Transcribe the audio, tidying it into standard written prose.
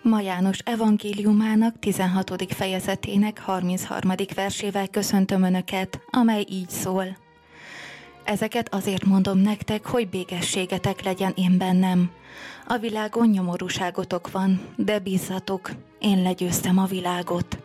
Ma János evangéliumának 16. fejezetének 33. versével köszöntöm Önöket, amely így szól. Ezeket azért mondom nektek, hogy békességetek legyen én bennem. A világon nyomorúságotok van, de bízzatok, én legyőztem a világot.